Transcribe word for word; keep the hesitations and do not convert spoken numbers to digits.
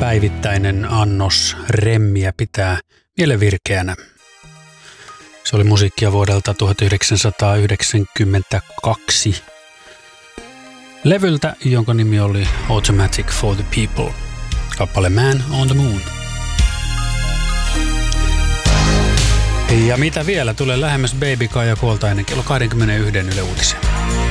päivittäinen annos remmiä pitää mielen virkeänä. Se oli musiikkia vuodelta tuhatyhdeksänsataayhdeksänkymmentäkaksi levyltä, jonka nimi oli Automatic for the People, kappale Man on the Moon. Ja mitä vielä, tulee lähemmäs Baby Kaija Koolta ennen kello kaksikymmentäyksi Yle Uutisia.